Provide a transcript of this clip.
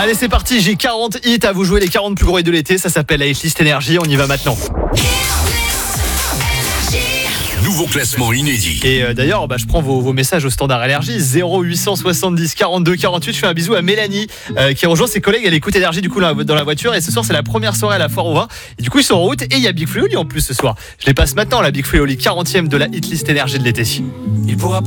Allez, c'est parti, j'ai 40 hits à vous jouer, les 40 plus gros hits de l'été. Ça s'appelle la hitlist énergie, on y va maintenant. Nouveau classement inédit. Et d'ailleurs, je prends vos messages au standard énergie 0870 42 48. Je fais un bisou à Mélanie qui rejoint ses collègues. Elle écoute énergie du coup dans la voiture. Et ce soir, c'est la première soirée à la Foire au Vin. Et du coup, ils sont en route. Et il y a Big Flo et Oli en plus ce soir. Je les passe maintenant, la Big Flo et Oli 40e de la hitlist énergie de l'été.